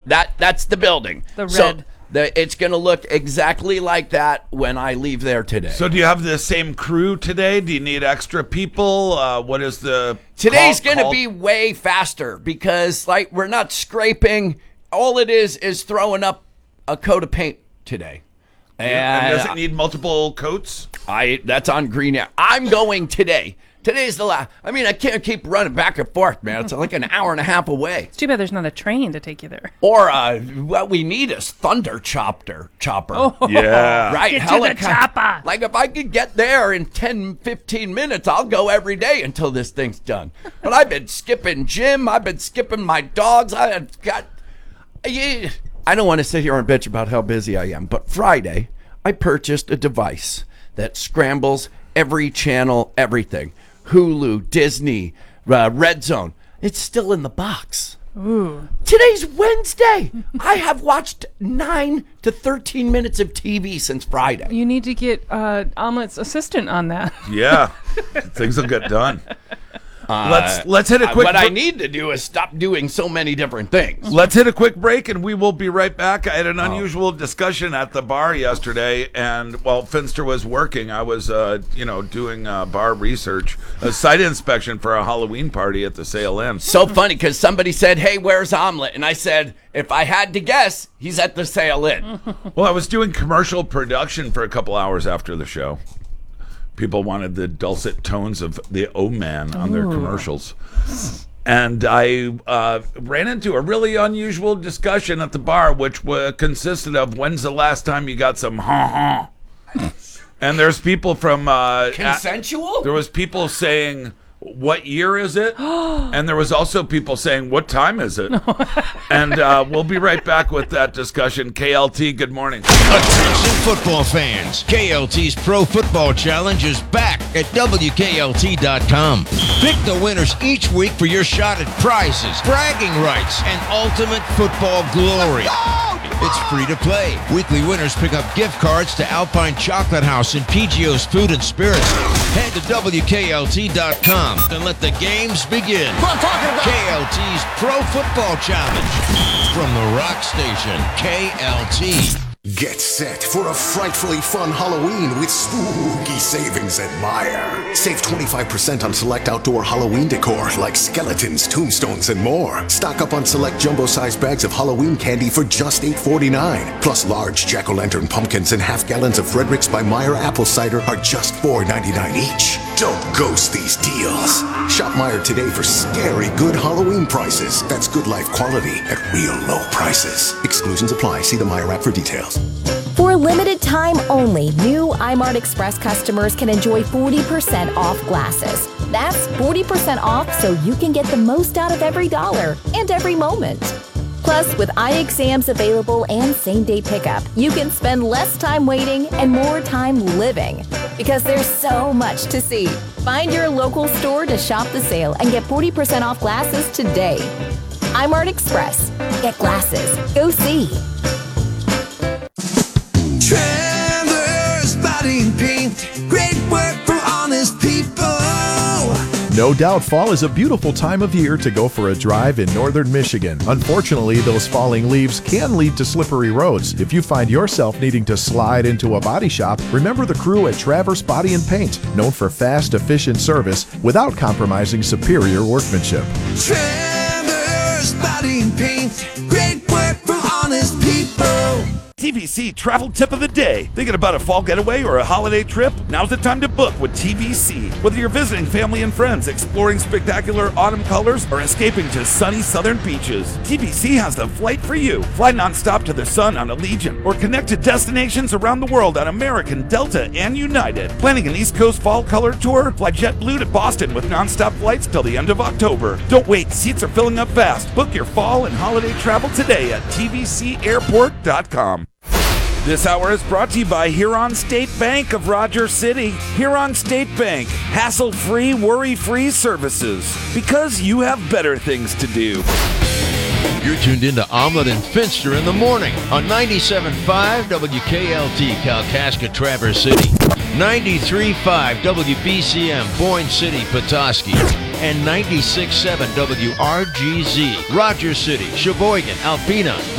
That's the building. The red. So it's going to look exactly like that when I leave there today. So do you have the same crew today? Do you need extra people? What is the Today's going to be way faster because we're not scraping. All it is throwing up a coat of paint today. And does it need multiple coats? That's on green air. I'm going today. Today's the last. I mean, I can't keep running back and forth, man. It's like an hour and a half away. It's too bad there's not a train to take you there. Or what we need is thunder chopper. Oh, yeah. Right. Get to the chopper. Like if I could get there in 10, 15 minutes, I'll go every day until this thing's done. But I've been skipping gym. I've been skipping my dogs. I don't want to sit here and bitch about how busy I am, but Friday, I purchased a device that scrambles every channel, everything. Hulu, Disney, Red Zone. It's still in the box. Ooh. Today's Wednesday. I have watched 9 to 13 minutes of TV since Friday. You need to get Omelette's assistant on that. Yeah. Things will get done. Let's hit a quick What I need to do is stop doing so many different things. Let's hit a quick break, and we will be right back. I had an unusual discussion at the bar yesterday, and while Finster was working, I was, doing bar research, a site inspection for a Halloween party at the Sail Inn. So funny, because somebody said, hey, where's Omelet? And I said, if I had to guess, he's at the Sail Inn. Well, I was doing commercial production for a couple hours after the show. People wanted the dulcet tones of the O-Man on their commercials. And I ran into a really unusual discussion at the bar, which consisted of, when's the last time you got some ha-ha? And there's people from... Consensual? There was people saying, what year is it? And there was also people saying, what time is it? And we'll be right back with that discussion. KLT, good morning. Attention football fans. KLT's Pro Football Challenge is back at WKLT.com. Pick the winners each week for your shot at prizes, bragging rights, and ultimate football glory. It's free to play. Weekly winners pick up gift cards to Alpine Chocolate House and PGO's Food and Spirits. Head to WKLT.com and let the games begin. KLT's Pro Football Challenge from the rock station, KLT. Get set for a frightfully fun Halloween with spooky savings at Meijer. Save 25% on select outdoor Halloween decor like skeletons, tombstones, and more. Stock up on select jumbo-sized bags of Halloween candy for just $8.49. Plus large jack-o'-lantern pumpkins and half gallons of Frederick's by Meijer apple cider are just $4.99 each. Don't ghost these deals. Shop Meijer today for scary good Halloween prices. That's good life quality at real low prices. Exclusions apply. See the Meijer app for details. For a limited time only, new iMart Express customers can enjoy 40% off glasses. That's 40% off so you can get the most out of every dollar and every moment. Plus, with eye exams available and same-day pickup, you can spend less time waiting and more time living. Because there's so much to see. Find your local store to shop the sale and get 40% off glasses today. iMart Express. Get glasses. Go see. Travelers Body Paint, great work for honest people. No doubt fall is a beautiful time of year to go for a drive in northern Michigan. Unfortunately, those falling leaves can lead to slippery roads. If you find yourself needing to slide into a body shop, remember the crew at Travers Body and Paint, known for fast, efficient service without compromising superior workmanship. Travers Body and Paint, great work for honest people. TVC Travel Tip of the Day. Thinking about a fall getaway or a holiday trip? Now's the time to book with TVC. Whether you're visiting family and friends, exploring spectacular autumn colors, or escaping to sunny southern beaches, TVC has the flight for you. Fly nonstop to the sun on Allegiant, or connect to destinations around the world on American, Delta, and United. Planning an East Coast fall color tour? Fly JetBlue to Boston with nonstop flights till the end of October. Don't wait, seats are filling up fast. Book your fall and holiday travel today at tvcairport.com. This hour is brought to you by Huron State Bank of Rogers City. Huron State Bank, hassle-free, worry-free services. Because you have better things to do. You're tuned into Omelet and Finster in the morning on 97.5 WKLT, Kalkaska, Traverse City, 93.5 WBCM, Boyne City, Petoskey, and 96.7 WRGZ, Rogers City, Sheboygan, Alpena,